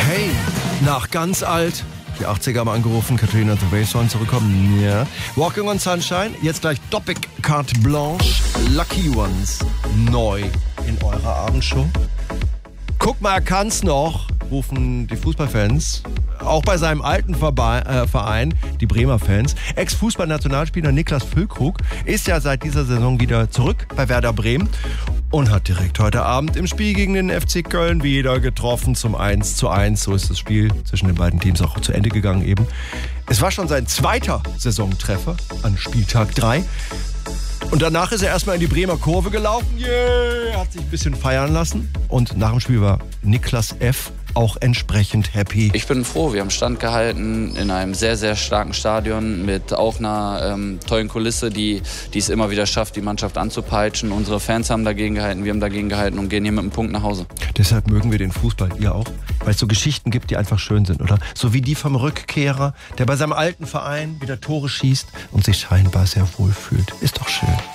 Hey, nach ganz alt. Die 80er haben angerufen, Katrina and the Waves sollen zurückkommen. Ja. Walking on Sunshine, jetzt gleich Topic Carte Blanche, Lucky Ones, neu in eurer Abendshow. Guck mal, er kann's noch, rufen die Fußballfans. Auch bei seinem alten Verein, die Bremer Fans. Ex-Fußballnationalspieler Niklas Füllkrug ist ja seit dieser Saison wieder zurück bei Werder Bremen und hat direkt heute Abend im Spiel gegen den FC Köln wieder getroffen zum 1:1. So ist das Spiel zwischen den beiden Teams auch zu Ende gegangen eben. Es war schon sein zweiter Saisontreffer an Spieltag 3. Und danach ist er erstmal in die Bremer Kurve gelaufen. Yeah, hat sich ein bisschen feiern lassen. Und nach dem Spiel war Niklas F. auch entsprechend happy. Ich bin froh, wir haben Stand gehalten in einem sehr, sehr starken Stadion mit auch einer tollen Kulisse, die es immer wieder schafft, die Mannschaft anzupeitschen. Unsere Fans haben dagegen gehalten, wir haben dagegen gehalten und gehen hier mit einem Punkt nach Hause. Deshalb mögen wir den Fußball, ihr auch? Weil es so Geschichten gibt, die einfach schön sind, oder? So wie die vom Rückkehrer, der bei seinem alten Verein wieder Tore schießt und sich scheinbar sehr wohl fühlt. Ist doch schön.